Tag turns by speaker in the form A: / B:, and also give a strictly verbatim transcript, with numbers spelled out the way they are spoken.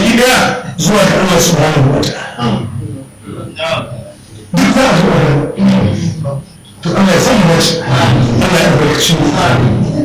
A: baki daya zuwa ga Allah subhanahu wa ta'ala duk za a zo to Allah ya san mu Allah ya albarkaci mu